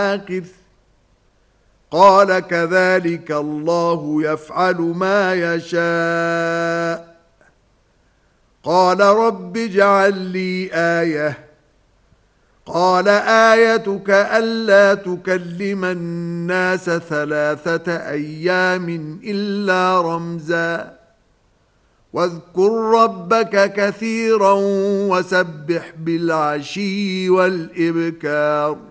ماكث قال كذلك الله يفعل ما يشاء قال رب اجعل لي آية قال آيتك ألا تكلم الناس 3 أيام إلا رمزا واذكر ربك كثيرا وسبح بالعشي والإبكار